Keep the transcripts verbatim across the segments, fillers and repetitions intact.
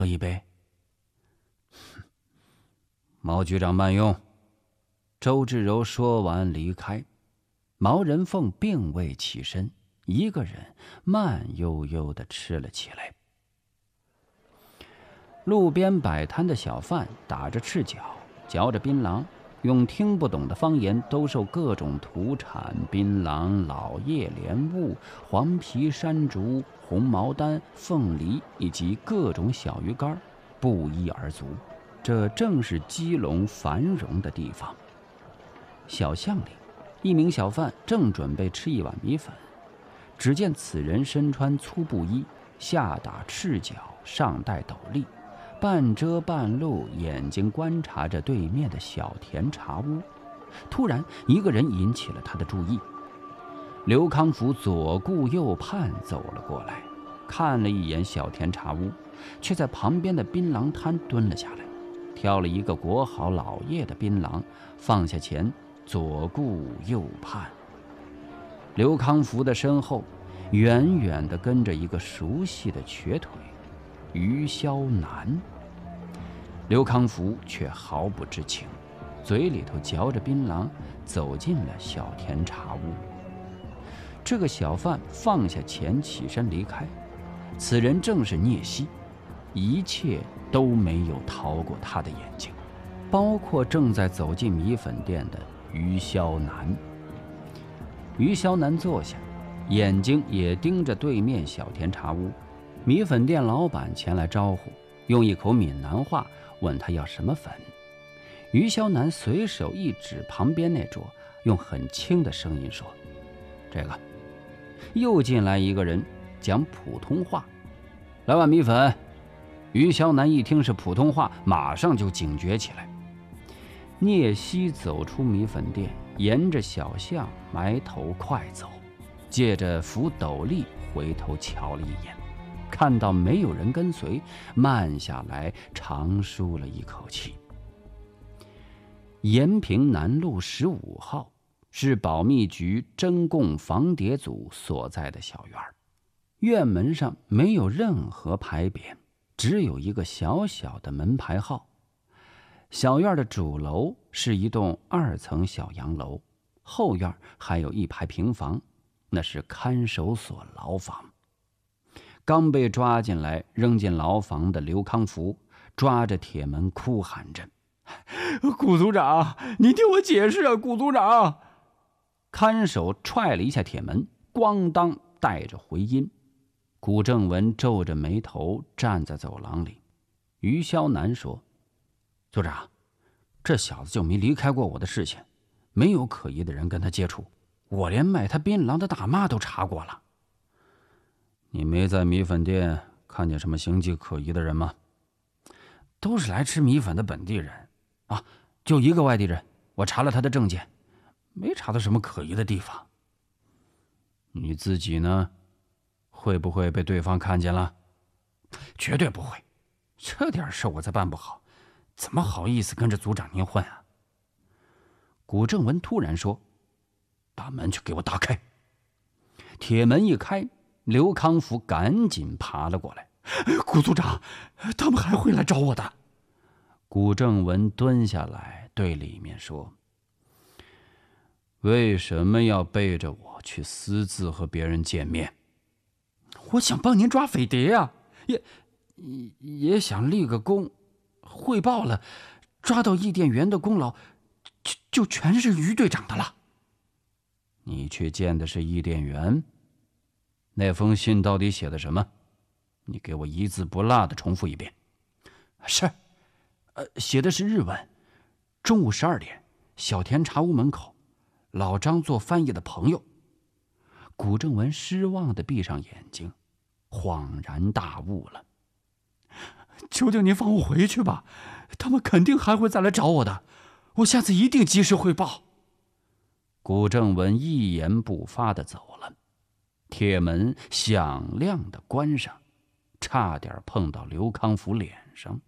喝一杯。毛局长慢用。周志柔说完离开，毛人凤并未起身，一个人慢悠悠地吃了起来。路边摆摊的小贩打着赤脚，嚼着槟榔，用听不懂的方言兜售各种土产：槟榔、老叶莲雾、黄皮山竹、红毛丹、凤梨以及各种小鱼干，不一而足。这正是基隆繁荣的地方。小巷里，一名小贩正准备吃一碗米粉，只见此人身穿粗布衣，下打赤脚，上戴斗笠，半遮半露，眼睛观察着对面的小田茶屋。突然，一个人引起了他的注意。刘康福左顾右盼走了过来，看了一眼小田茶屋，却在旁边的槟榔摊蹲了下来，挑了一个裹好老叶的槟榔，放下钱，左顾右盼。刘康福的身后，远远地跟着一个熟悉的瘸腿于霄南。刘康福却毫不知情，嘴里头嚼着槟榔，走进了小田茶屋。这个小贩放下钱，起身离开。此人正是聂西，一切都没有逃过他的眼睛，包括正在走进米粉店的于霄南。于霄南坐下，眼睛也盯着对面小田茶屋。米粉店老板前来招呼，用一口闽南话问他要什么粉。于霄南随手一指旁边那桌，用很轻的声音说：“这个。”又进来一个人，讲普通话：“来碗米粉。”于霄南一听是普通话，马上就警觉起来。聂西走出米粉店，沿着小巷埋头快走，借着扶斗笠回头瞧了一眼，看到没有人跟随，慢下来，长舒了一口气。延平南路十五号是保密局侦供防谍组所在的小院，院门上没有任何牌匾，只有一个小小的门牌号。小院的主楼是一栋二层小洋楼，后院还有一排平房，那是看守所牢房。刚被抓进来扔进牢房的刘康福抓着铁门哭喊着：“ 顾组长，你听我解释啊，顾组长！” 看守踹了一下铁门，咣当带着回音。古正文皱着眉头站在走廊里。于霄南说：“组长，这小子就没离开过我的视线，没有可疑的人跟他接触，我连卖他槟榔的大妈都查过了。”“你没在米粉店看见什么形迹可疑的人吗？”“都是来吃米粉的本地人啊，就一个外地人，我查了他的证件，没查到什么可疑的地方。”“你自己呢？会不会被对方看见了？”“ 绝对不会，这点事我再办不好，怎么好意思跟着组长您混啊？” 古正文突然说：“把门去给我打开。”铁门一开，刘康福赶紧爬了过来。 “古组长，他们还会来找我的。” 古正文蹲下来对里面说：“为什么要背着我去私自和别人见面？”“ 我想帮您抓匪谍啊，也也想立个功，汇报了，抓到伊甸园的功劳就就全是于队长的了。”“ 你去见的是伊甸园？那封信到底写的什么？你给我一字不落的重复一遍。”“ 是， 呃，写的是日文。中午十二点，小田茶屋门口，老张做翻译的朋友。”古正文失望地闭上眼睛，恍然大悟了。 “求求您放我回去吧，他们肯定还会再来找我的，我下次一定及时汇报。” 古正文一言不发地走了，铁门响亮地关上，差点碰到刘康福脸上。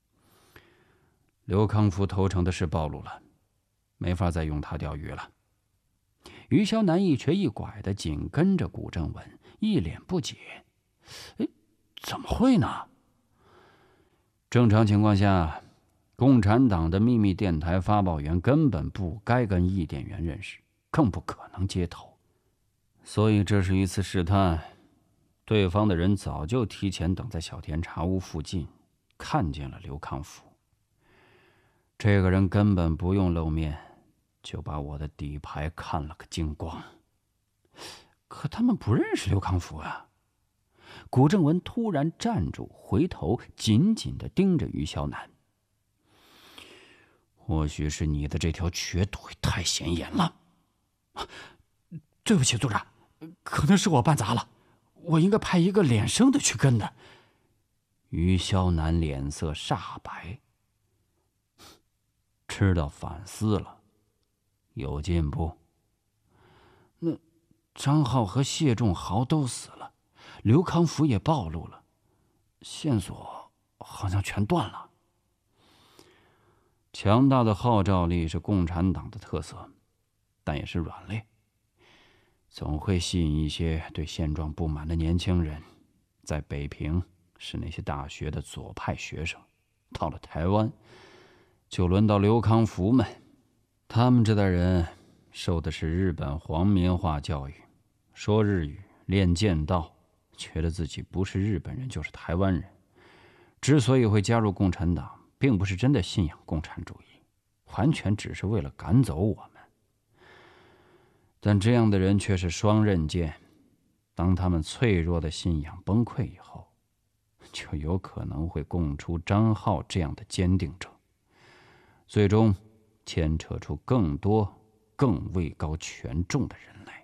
刘康福投诚的事暴露了，没法再用他钓鱼了。于霄南一瘸一拐的紧跟着古正文，一脸不解：“哎，怎么会呢？” 正常情况下，共产党的秘密电台发报员根本不该跟伊甸园认识，更不可能接头。所以这是一次试探，对方的人早就提前等在小田茶屋附近，看见了刘康福。这个人根本不用露面，就把我的底牌看了个精光。可他们不认识刘康福啊！古正文突然站住，回头紧紧地盯着于霄南。或许是你的这条瘸腿太显眼了。 对不起，组长，可能是我办砸了，我应该派一个脸生的去跟的。 于霄南脸色煞白，知道反思了，有进步。那张浩和谢仲豪都死了，刘康福也暴露了，线索好像全断了。强大的号召力是共产党的特色，但也是软肋，总会吸引一些对现状不满的年轻人。在北平是那些大学的左派学生，到了台湾就轮到刘康福们。他们这代人受的是日本皇民化教育，说日语，练剑道，觉得自己不是日本人就是台湾人。之所以会加入共产党，并不是真的信仰共产主义，完全只是为了赶走我们。但这样的人却是双刃剑，当他们脆弱的信仰崩溃以后，就有可能会供出张浩这样的坚定者，最终牵扯出更多更位高权重的人来。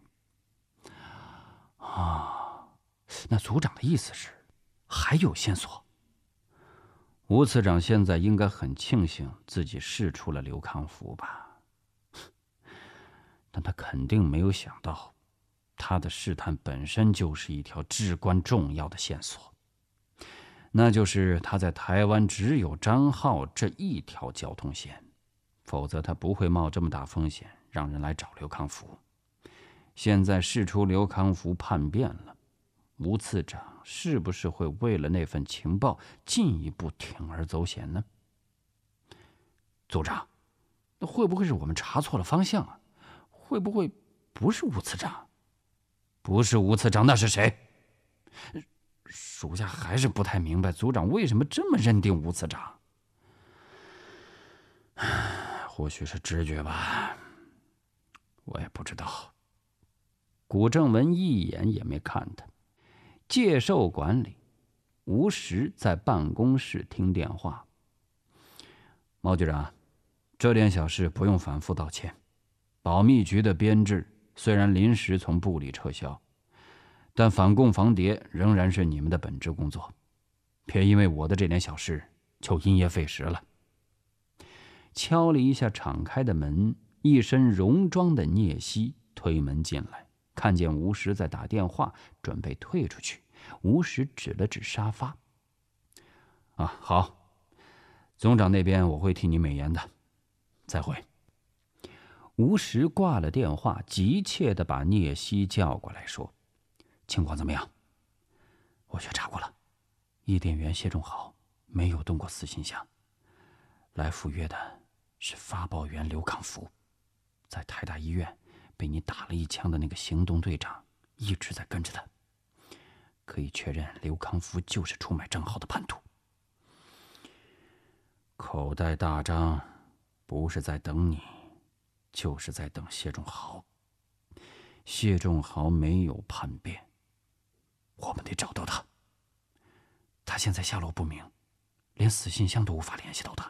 啊，那组长的意思是还有线索？ 吴次长现在应该很庆幸自己试出了刘康福吧，但他肯定没有想到，他的试探本身就是一条至关重要的线索，那就是他在台湾只有张浩这一条交通线，否则他不会冒这么大风险让人来找刘康福。现在事出刘康福叛变了，吴次长是不是会为了那份情报进一步铤而走险呢？ 组长，那会不会是我们查错了方向啊？会不会不是吴次长？ 不是吴次长，那是谁？ 属下还是不太明白组长为什么这么认定吴次长。 或许是直觉吧，我也不知道。古正文一眼也没看他。介寿馆里，吴石在办公室听电话。毛局长，这点小事不用反复道歉。保密局的编制虽然临时从部里撤销，但反共防谍仍然是你们的本职工作，别因为我的这点小事就因噎废食了。敲了一下敞开的门，一身戎装的聂西推门进来，看见吴石在打电话，准备退出去。吴石指了指沙发：“啊，好，总长那边我会替你美言的，再会。”吴石挂了电话，急切地把聂西叫过来说：“情况怎么样？”“ 我去查过了，伊甸园谢仲豪没有动过死信箱，来赴约的是发报员刘康福，在台大医院被你打了一枪的那个行动队长一直在跟着他，可以确认刘康福就是出卖张浩的叛徒。” 口袋大张，不是在等你，就是在等谢仲豪。谢仲豪没有叛变， 我们得找到他。他现在下落不明，连死信箱都无法联系到他。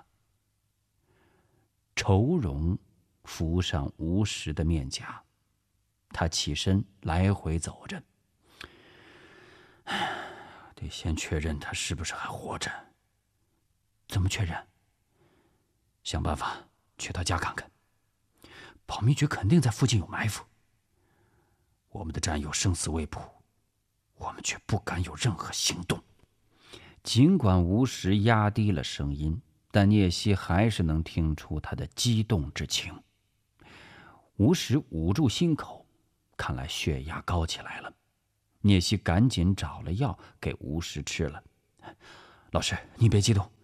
愁容浮上吴石的面颊，他起身来回走着。 得先确认他是不是还活着。怎么确认？想办法去他家看看。保密局肯定在附近有埋伏。我们的战友生死未卜，我们却不敢有任何行动。 尽管吴石压低了声音，但聂西还是能听出他的激动之情。吴石捂住心口，看来血压高起来了。聂西赶紧找了药给吴石吃了。 老师，你别激动，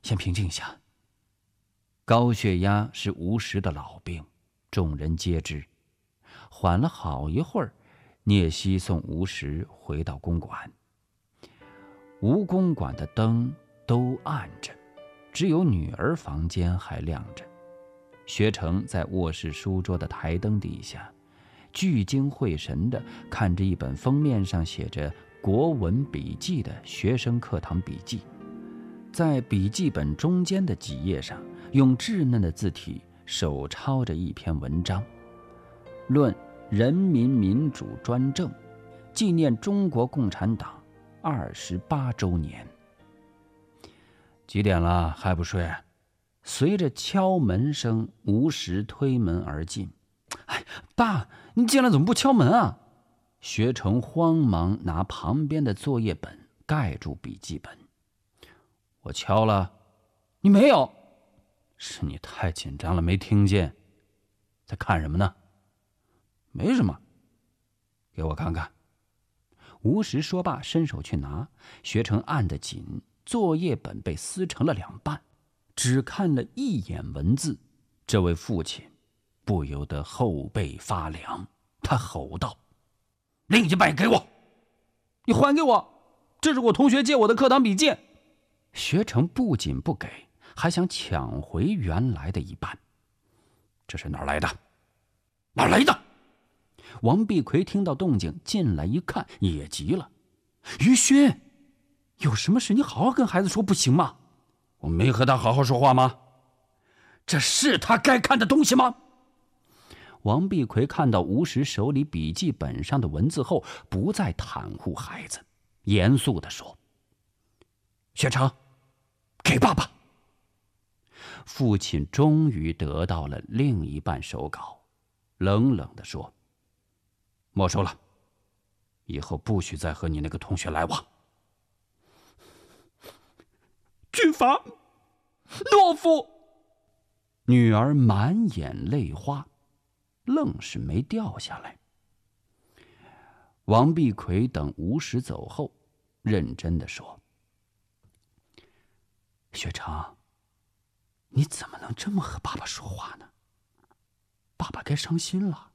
先平静一下。高血压是吴石的老病，众人皆知。缓了好一会儿，聂西送吴石回到公馆。吴公馆的灯都暗着，只有女儿房间还亮着。学成在卧室书桌的台灯底下，聚精会神地看着一本封面上写着国文笔记的学生课堂笔记。在笔记本中间的几页上，用稚嫩的字体手抄着一篇文章，论人民民主专政，纪念中国共产党二十八周年。几点了还不睡？随着敲门声，吴石推门而进。哎，爸，你进来怎么不敲门啊？学成慌忙拿旁边的作业本盖住笔记本。我敲了，你没有。是你太紧张了，没听见。在看什么呢？没什么，给我看看。吴石说罢，伸手去拿，学成按得紧，作业本被撕成了两半。只看了一眼文字，这位父亲不由得后背发凉。他吼道：“另一半给我！你还给我！这是我同学借我的课堂笔记。”学成不仅不给，还想抢回原来的一半。这是哪儿来的？哪儿来的？王碧奎听到动静进来一看，也急了：“于勋，有什么事你好好跟孩子说不行吗？我没和他好好说话吗？这是他该看的东西吗？”王碧奎看到吴石手里笔记本上的文字后，不再袒护孩子，严肃地说：“学成，给爸爸。”父亲终于得到了另一半手稿，冷冷地说：“没收了，以后不许再和你那个同学来往。”军阀，懦夫！女儿满眼泪花，愣是没掉下来。王碧奎等吴石走后，认真地说：“学成，你怎么能这么和爸爸说话呢？爸爸该伤心了。”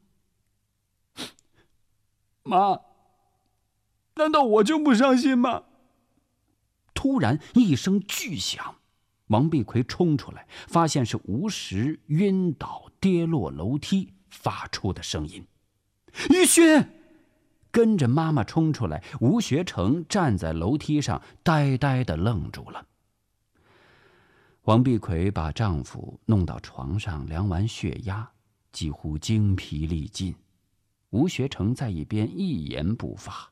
妈，难道我就不伤心吗？突然一声巨响，王碧奎冲出来，发现是吴石晕倒跌落楼梯发出的声音。于勋跟着妈妈冲出来，吴学成站在楼梯上呆呆地愣住了。王碧奎把丈夫弄到床上，量完血压，几乎精疲力尽。吴学成在一边一言不发。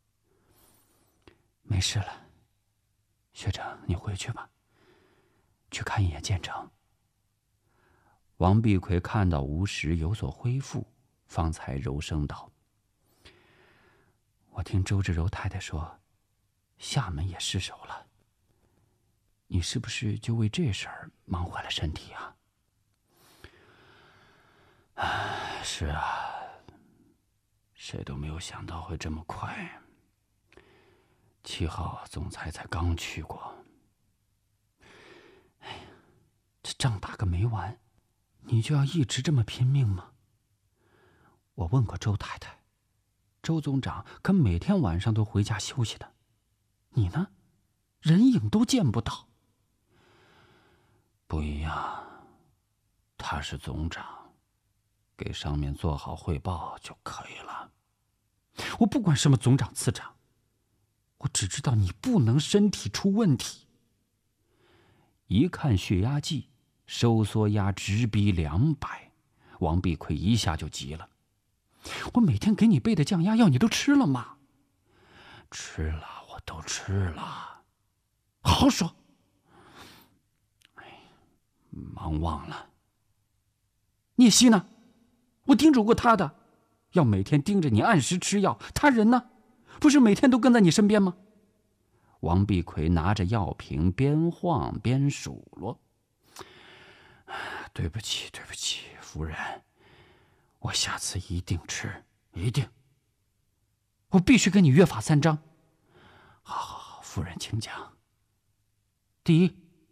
没事了，学成，你回去吧，去看一眼建成。王碧奎看到吴石有所恢复，方才柔声道：“我听周志柔太太说，厦门也失守了，你是不是就为这事儿忙坏了身体啊？”“唉，是啊，谁都没有想到会这么快。七号总裁才刚去过。哎呀，这仗打个没完，你就要一直这么拼命吗？我问过周太太，周总长可每天晚上都回家休息的，你呢，人影都见不到。”“不一样，他是总长，给上面做好汇报就可以了。”“我不管什么总长次长，我只知道你不能身体出问题。”一看血压计，收缩压直逼两百，王碧奎一下就急了：“我每天给你备的降压药你都吃了吗？”“吃了，我都吃了。”“好好说。”“哎，忙忘了。”“聂西呢？我叮嘱过他的，要每天盯着你按时吃药。他人呢？不是每天都跟在你身边吗？”王碧奎拿着药瓶边晃边数落：“对不起，对不起，夫人，我下次一定吃，一定。我必须跟你约法三章。”“好好好，夫人请讲。”“第一，